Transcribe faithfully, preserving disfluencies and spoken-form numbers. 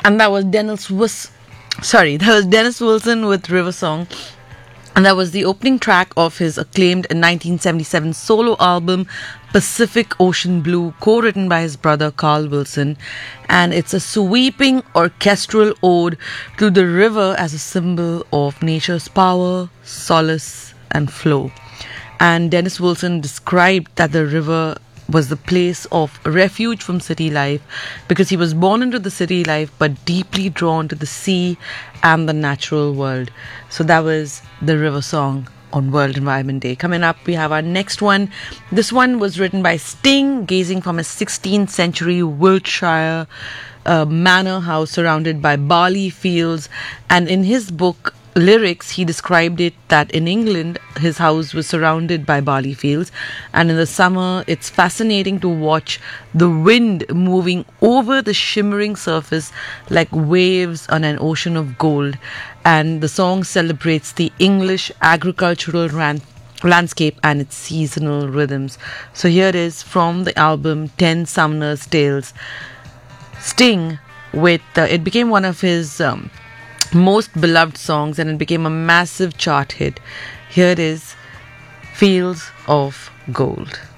And that was Dennis was sorry, that was Dennis Wilson with River Song. And that was the opening track of his acclaimed nineteen seventy-seven solo album, Pacific Ocean Blue, co-written by his brother Carl Wilson. And it's a sweeping orchestral ode to the river as a symbol of nature's power, solace, and flow. And Dennis Wilson described that the river was the place of refuge from city life because he was born into the city life but deeply drawn to the sea and the natural world. So that was the River Song on World Environment Day. Coming up, we have our next one. This one was written by Sting, gazing from a sixteenth century Wiltshire uh, manor house surrounded by barley fields. And in his book Lyrics, he described it that in England, his house was surrounded by barley fields, and in the summer, it's fascinating to watch the wind moving over the shimmering surface like waves on an ocean of gold. And the song celebrates the English agricultural ran- landscape and its seasonal rhythms. So here it is from the album Ten Sumner's Tales. Sting with uh, it became one of his um, most beloved songs, and it became a massive chart hit. Here it is, Fields of Gold.